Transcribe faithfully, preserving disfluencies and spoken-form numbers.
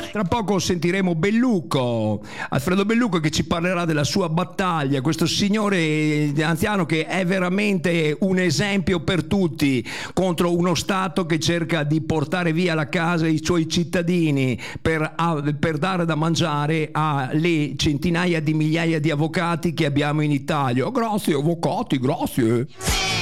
Tra poco sentiremo Bellucco, Alfredo Bellucco, che ci parlerà della sua battaglia, questo signore anziano che è veramente un esempio per tutti contro uno Stato che cerca di portare via la casa ai suoi cittadini per, a, per dare da mangiare alle centinaia di migliaia di avvocati che abbiamo in Italia. Grazie avvocati, grazie.